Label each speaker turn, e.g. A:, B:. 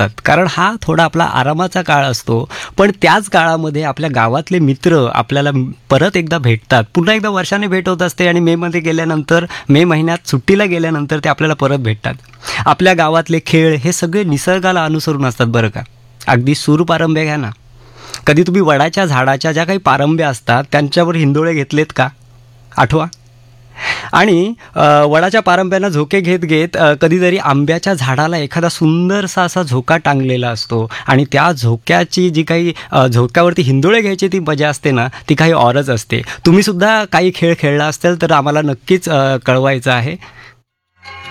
A: असतात, कारण हा थोडा आपला आरामाचा काळ असतो. पण त्याच काळामध्ये आपल्या गावातले मित्र आपल्याला परत एकदा भेटतात. पुन्हा एकदा वर्षाने भेट होत असते आणि मेमध्ये गेल्यानंतर, मे महिन्यात सुट्टीला गेल्यानंतर ते आपल्याला परत भेटतात. आपल्या गावातले खेळ हे सगळे निसर्गाला अनुसरून असतात बरं का. अगदी सूरपारंब्या घ्या ना. कधी तुम्ही वडाच्या झाडाच्या ज्या काही पारंब्या असतात त्यांच्यावर हिंदोळे घेतलेत का? आठवा. आणि वडाच्या पारंब्यांना झोके घेत घेत कधीतरी आंब्याच्या झाडाला एखादा सुंदरसा असा झोका टांगलेला असतो आणि त्या झोक्याची जी काही झोक्यावरती हिंदोळे घ्यायची ती मजा असते ना, ती काही औरच असते. तुम्ही सुद्धा काही खेळ खेळला असेल तर आम्हाला नक्कीच कळवायचं आहे.